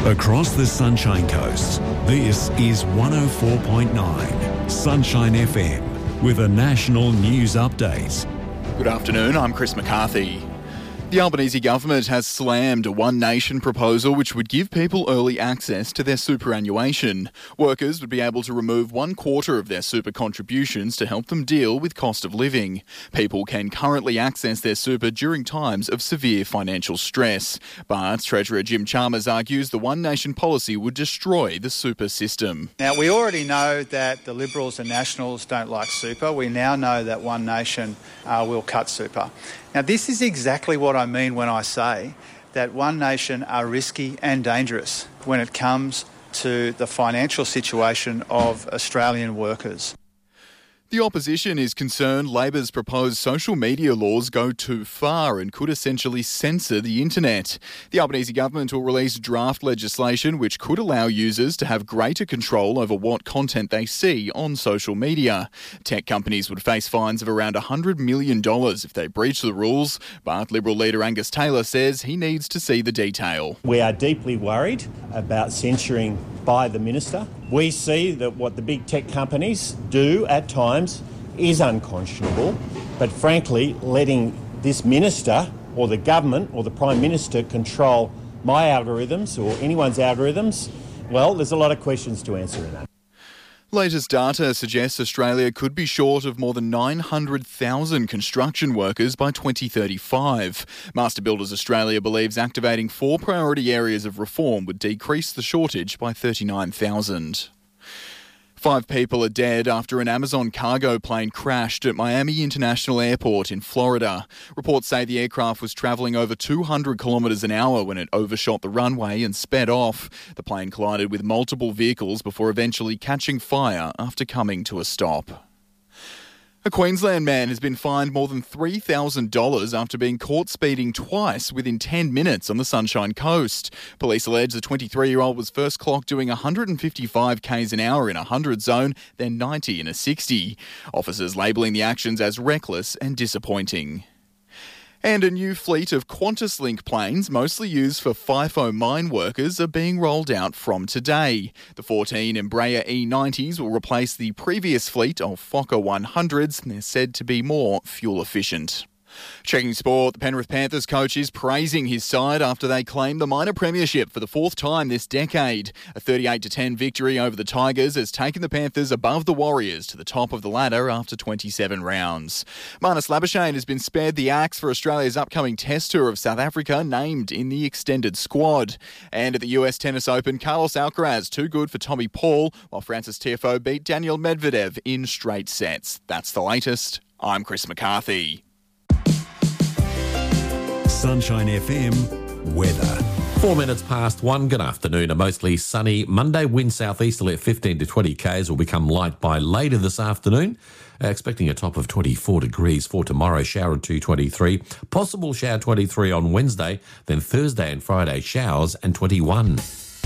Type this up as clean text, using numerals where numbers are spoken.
Across the Sunshine Coast, this is 104.9 Sunshine FM with a national news update. Good afternoon, I'm Chris McCarthy. The Albanese government has slammed a One Nation proposal which would give people early access to their superannuation. Workers would be able to remove 1/4 of their super contributions to help them deal with cost of living. People can currently access their super during times of severe financial stress. But Treasurer Jim Chalmers argues the One Nation policy would destroy the super system. Now, we already know that the Liberals and Nationals don't like super. We now know that One Nation will cut super. Now, this is exactly what I mean when I say that One Nation are risky and dangerous when it comes to the financial situation of Australian workers. The opposition is concerned Labor's proposed social media laws go too far and could essentially censor the internet. The Albanese government will release draft legislation which could allow users to have greater control over what content they see on social media. Tech companies would face fines of around $100 million if they breach the rules, but Liberal leader Angus Taylor says he needs to see the detail. We are deeply worried about censoring by the minister. We see that what the big tech companies do at times is unconscionable, but frankly, letting this minister or the government or the Prime Minister control my algorithms or anyone's algorithms, well, there's a lot of questions to answer in that. Latest data suggests Australia could be short of more than 900,000 construction workers by 2035. Master Builders Australia believes activating 4 priority areas of reform would decrease the shortage by 39,000. 5 people are dead after an Amazon cargo plane crashed at Miami International Airport in Florida. Reports say the aircraft was travelling over 200 kilometres an hour when it overshot the runway and sped off. The plane collided with multiple vehicles before eventually catching fire after coming to a stop. A Queensland man has been fined more than $3,000 after being caught speeding twice within 10 minutes on the Sunshine Coast. Police allege the 23-year-old was first clocked doing 155 k's an hour in a 100 zone, then 90 in a 60. Officers labelling the actions as reckless and disappointing. And a new fleet of QantasLink planes, mostly used for FIFO mine workers, are being rolled out from today. The 14 Embraer E90s will replace the previous fleet of Fokker 100s, and they're said to be more fuel efficient. Checking sport, the Penrith Panthers coach is praising his side after they claimed the minor premiership for the 4th time this decade. A 38-10 victory over the Tigers has taken the Panthers above the Warriors to the top of the ladder after 27 rounds. Marnus Labuschagne has been spared the axe for Australia's upcoming Test tour of South Africa, named in the extended squad. And at the US Tennis Open, Carlos Alcaraz too good for Tommy Paul, while Francis Tiafoe beat Daniel Medvedev in straight sets. That's the latest. I'm Chris McCarthy. Sunshine FM weather. 4 minutes past 1. Good afternoon. A mostly sunny Monday. Wind southeasterly at 15 to 20 k's will become light by later this afternoon. Expecting a top of 24 degrees for tomorrow. Shower at 2:23. Possible shower 23 on Wednesday. Then Thursday and Friday showers and 21.